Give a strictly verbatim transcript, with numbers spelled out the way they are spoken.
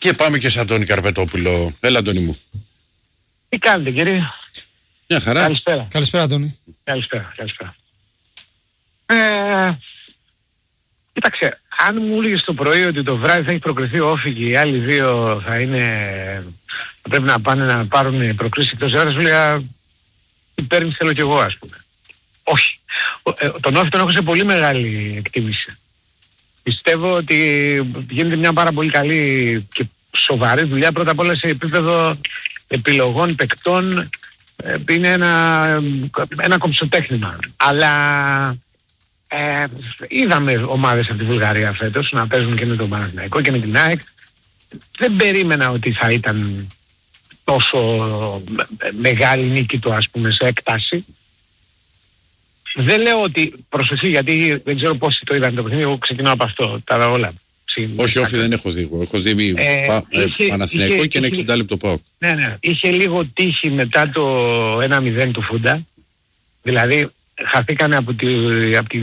Και πάμε και σε Αντώνη Καρπετόπουλο. Έλα, Αντώνη μου. Τι κάνετε, κύριε? Μια χαρά. Καλησπέρα. Καλησπέρα, Αντώνη. Καλησπέρα, καλησπέρα. Ε, κοίταξε, αν μου έλεγες το πρωί ότι το βράδυ θα έχει προκριθεί ο Όφη και οι άλλοι δύο θα είναι, θα πρέπει να πάνε να πάρουν προκρίσεις εκτός έδρας, μου έλεγα τι παίρνεις, θέλω κι εγώ, ας πούμε. Όχι. Ε, τον Όφη τον έχω σε πολύ μεγάλη εκτίμηση. Πιστεύω ότι γίνεται μια πάρα πολύ καλή και σοβαρή δουλειά, πρώτα απ' όλα σε επίπεδο επιλογών παικτών. Είναι ένα, ένα κομψοτέχνημα. Αλλά ε, είδαμε ομάδες από τη Βουλγαρία φέτος να παίζουν και με τον Παναθηναϊκό και με την ΑΕΚ. Δεν περίμενα ότι θα ήταν τόσο μεγάλη νίκη του, ας πούμε, σε έκταση. Δεν λέω ότι, προσοχή, γιατί δεν ξέρω πόσοι το είδαν το παιχνίδι, εγώ ξεκινάω από αυτό, τα όλα. Όχι, όχι, δεν έχω δει. Έχω δει ε, πα, είχε, Παναθηναϊκό είχε, και ένα εξήντα λεπτό ΠΑΟΚ. Ναι, ναι. Είχε λίγο τύχη μετά το ένα μηδέν του Φούντα. Δηλαδή, χαθήκανε από τη, από τη